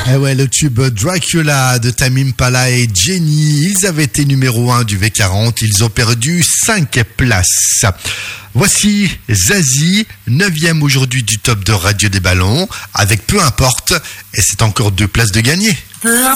Eh ouais, le tube Dracula de Tame Impala et Jenny, ils avaient été numéro 1 du V40, ils ont perdu 5 places. Voici Zazie, 9e aujourd'hui du top de Radio des Ballons, avec Peu importe, et c'est encore 2 places de gagner. Peu importe.